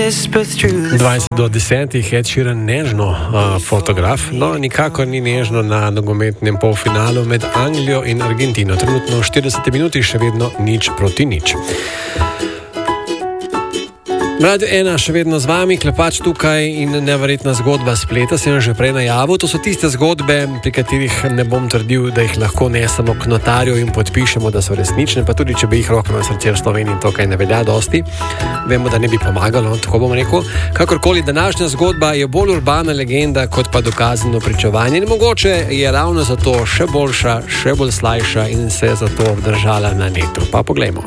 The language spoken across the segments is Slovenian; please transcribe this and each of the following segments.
20:10 Ed Sheeran nežno fotograf, no nikakor ni nežno na nogometnem polfinalu med Anglijo in Argentino. Trenutno v 40 minuti še vedno 0-0. Radio 1 še vedno z vami, Klepač tukaj in neverjetna zgodba spleta, sem že prej najavil. To so tiste zgodbe, pri katerih ne bom trdil, da jih lahko nesemo k notarju in podpišemo, da so resnične, pa tudi če bi jih roko na srce v Sloveniji, to kaj ne velja dosti. Vemo, da ne bi pomagalo, tako bom rekel. Kakorkoli, današnja zgodba je bolj urbana legenda, kot pa dokazano pričevanje. In mogoče je ravno zato še boljša, še bolj slajša in se je zato obdržala na netu. Pa poglejmo.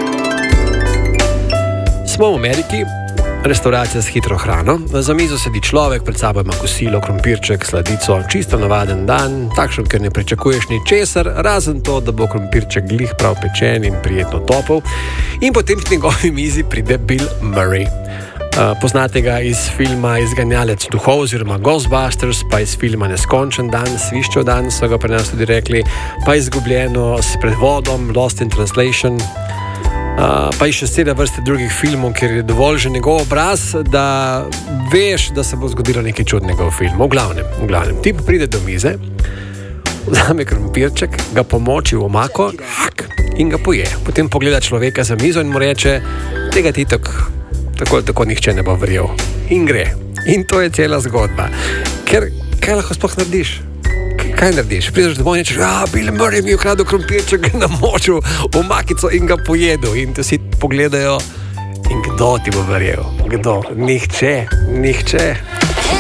Smo v Ameriki, restauracija s hitro hrano, za mizo sedi človek, pred sabo ima kosilo, krompirček, sladico, čisto navaden dan, takšen, ker ne pričakuješ ničesar, razen to, da bo krompirček glih prav pečen in prijetno topel. In potem k njegovi mizi pride Bill Murray. Poznate ga iz filma Izganjalec duhov oziroma Ghostbusters, pa iz filma Neskončen dan, Sviščev dan, so ga pri nas tudi rekli, pa Izgubljeno s prevodom, Lost in Translation, pa še cela vrste drugih filmov, kjer je dovolj že njegov obraz, da veš, da se bo zgodilo nekaj čudnega v filmu. V glavnem, tip pride do mize, vzame krompirček, ga pomoči v omako in ga poje. Potem pogleda človeka za mizo in mu reče, tega ti tako nihče ne bo verjel. In gre. In to je cela zgodba. Ker kaj lahko sploh narediš? Kaj narediš? Prideš domov in rečeš, Bill Murray mi je ukradel krompirček, ga namočil v makico in ga pojedel. In te vsi pogledajo in kdo ti bo verjel? Kdo? Nihče.